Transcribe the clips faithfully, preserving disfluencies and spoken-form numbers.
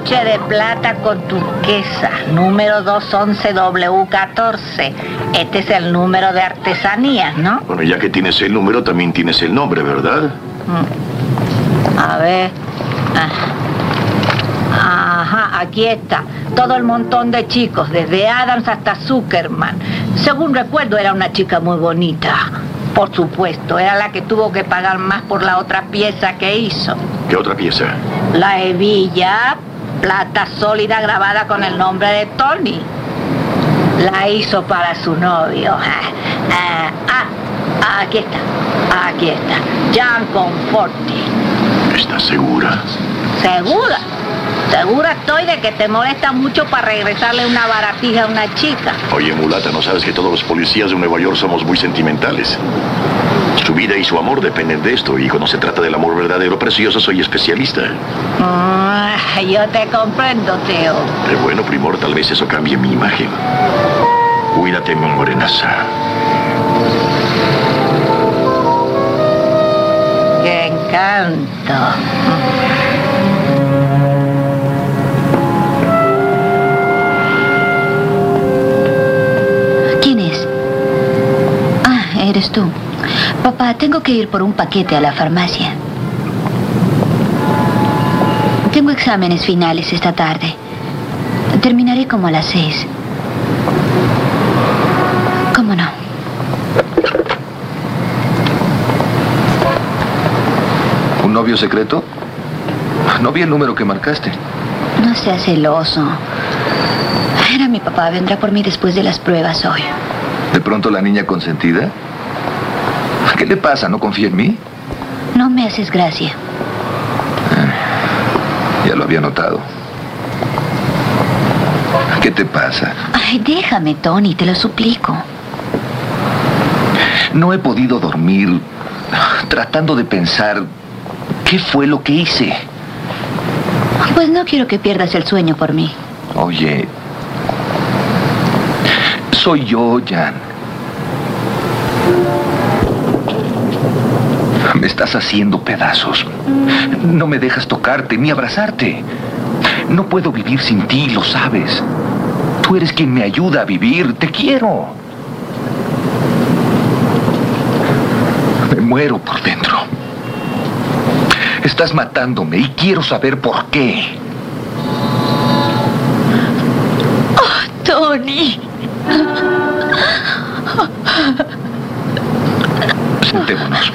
broche de plata con turquesa, número doscientos once W catorce. Este es el número de artesanías, ¿no? Bueno, ya que tienes el número, también tienes el nombre, ¿verdad? Mm. A ver... Ah. Ajá, aquí está. Todo el montón de chicos, desde Adams hasta Zuckerman. Según recuerdo, era una chica muy bonita. Por supuesto, era la que tuvo que pagar más por la otra pieza que hizo. ¿Qué otra pieza? La hebilla, plata sólida grabada con el nombre de Tony. La hizo para su novio. Ah, ah, ah, aquí está, aquí está. Gian Conforti. ¿Estás segura? ¿Segura? Segura estoy de que te molesta mucho para regresarle una baratija a una chica. Oye, mulata, ¿no sabes que todos los policías de Nueva York somos muy sentimentales? Su vida y su amor dependen de esto, y cuando se trata del amor verdadero precioso, soy especialista. Ah, yo te comprendo, Teo. Pero bueno, Primor, tal vez eso cambie mi imagen. Cuídate, mi morenaza. ¡Qué encanto! Eres tú. Papá, tengo que ir por un paquete a la farmacia. Tengo exámenes finales esta tarde. Terminaré como a las seis. ¿Cómo no? ¿Un novio secreto? No vi el número que marcaste. No seas celoso. Era mi papá. Vendrá por mí después de las pruebas hoy. ¿De pronto la niña consentida? ¿Qué le pasa? ¿No confía en mí? No me haces gracia. Eh, ya lo había notado. ¿Qué te pasa? Ay, déjame, Tony, te lo suplico. No he podido dormir tratando de pensar qué fue lo que hice. Pues no quiero que pierdas el sueño por mí. Oye, soy yo, Jan. Me estás haciendo pedazos. No me dejas tocarte ni abrazarte. No puedo vivir sin ti, lo sabes. Tú eres quien me ayuda a vivir. Te quiero. Me muero por dentro. Estás matándome y quiero saber por qué. Oh, Tony. Sentémonos.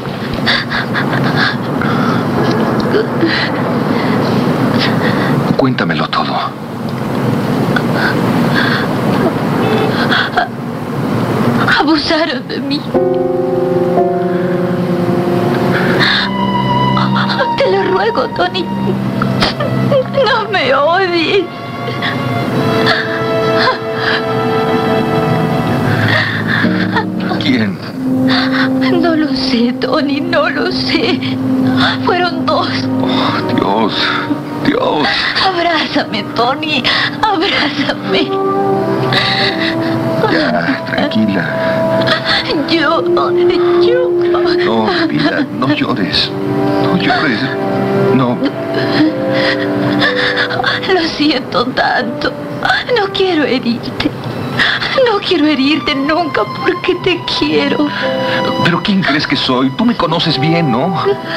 Cuéntamelo todo. Abusaron de mí. Te lo ruego, Tony. No me odies. ¿Quién? No lo sé, Tony, no lo sé. Fueron dos. Oh, Dios, Dios. Abrázame, Tony, abrázame. Ya, tranquila. Yo, yo... No, vida, no llores. No llores. No. Lo siento tanto. No quiero herirte. No quiero herirte nunca porque te quiero. ¿Pero quién crees que soy? Tú me conoces bien, ¿no?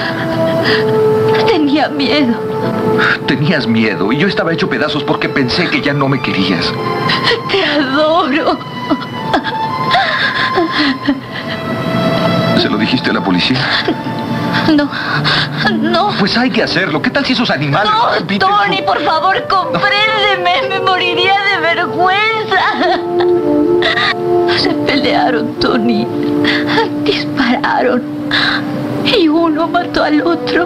Tenía miedo. Tenías miedo y yo estaba hecho pedazos porque pensé que ya no me querías. Te adoro. ¿Se lo dijiste a la policía? No, no. Pues hay que hacerlo. ¿Qué tal si esos animales... No, repiten Tony, su... por favor, compréndeme. Me moriría de vergüenza. Se pelearon, Tony. Dispararon. Y uno mató al otro.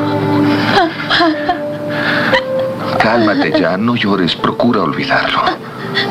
Cálmate ya, no llores. Procura olvidarlo.